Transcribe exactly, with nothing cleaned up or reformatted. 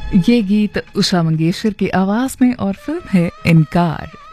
ये गीत उषा मंगेशकर की आवाज में और फिल्म है इनकार।